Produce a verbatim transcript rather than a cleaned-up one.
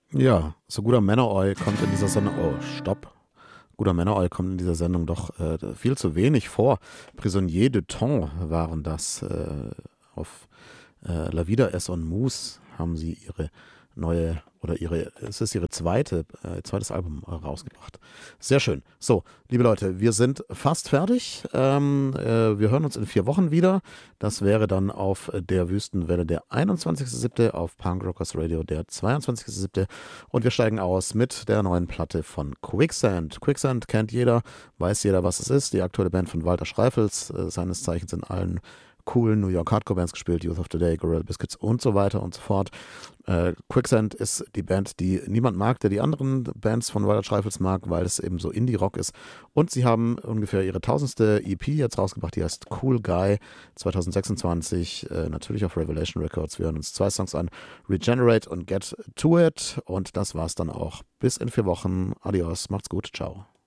Ja, so guter Männeroi kommt in dieser Sendung. Oh, stopp. Guter Männeroi kommt in dieser Sendung doch äh, viel zu wenig vor. Prisonnier de Temps waren das. Äh, auf äh, La Vida es un Mus haben sie ihre neue, oder ihre, es ist ihre zweite, äh, zweites Album äh, rausgebracht. Sehr schön. So, liebe Leute, wir sind fast fertig. Ähm, äh, wir hören uns in vier Wochen wieder. Das wäre dann auf der Wüstenwelle der einundzwanzigster siebte, auf Punk Rockers Radio der zweiundzwanzigster siebte und wir steigen aus mit der neuen Platte von Quicksand. Quicksand kennt jeder, weiß jeder, was es ist. Die aktuelle Band von Walter Schreifels, äh, seines Zeichens in allen coolen New York Hardcore Bands gespielt, Youth of Today, Gorilla Biscuits und so weiter und so fort. Äh, Quicksand ist die Band, die niemand mag, der die anderen Bands von Walter Schreifels mag, weil es eben so Indie-Rock ist. Und sie haben ungefähr ihre tausendste E P jetzt rausgebracht, die heißt Cool Guy zwanzig sechsundzwanzig, äh, natürlich auf Revelation Records. Wir hören uns zwei Songs an, Regenerate und Get To It. Und das war's dann auch. Bis in vier Wochen. Adios, macht's gut, ciao.